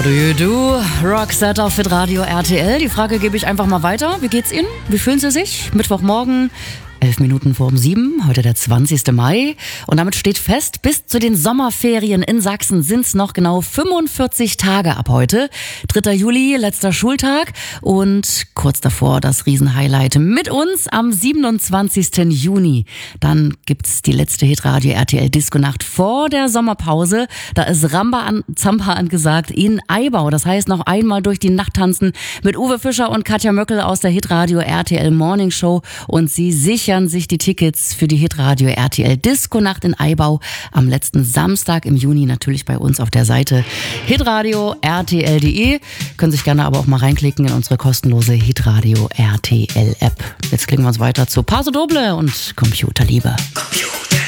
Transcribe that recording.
do you do? Roxette auf Hitradio RTL. Die Frage gebe ich einfach mal weiter. Wie geht's Ihnen? Wie fühlen Sie sich? Mittwochmorgen, 11 Minuten vor 7, heute der 20. Mai. Und damit steht fest, bis zu den Sommerferien in Sachsen sind es noch genau 45 Tage ab heute. 3. Juli, letzter Schultag. Und kurz davor das Riesenhighlight mit uns am 27. Juni. Dann gibt's die letzte Hitradio RTL Disco-Nacht vor der Sommerpause. Da ist Ramba Zampa angesagt in Eibau. Das heißt, noch einmal durch die Nacht tanzen mit Uwe Fischer und Katja Möckel aus der Hitradio RTL Morning Show. Und sie sichern sich die Tickets für die Hitradio RTL Disco-Nacht in Eibau am letzten Samstag im Juni. Natürlich bei uns auf der Seite hitradio rtl.de. Können sich gerne aber auch mal reinklicken in unsere kostenlose Hitradio RTL App. Jetzt klicken wir uns weiter zu Paso Doble und Computerliebe. Computer.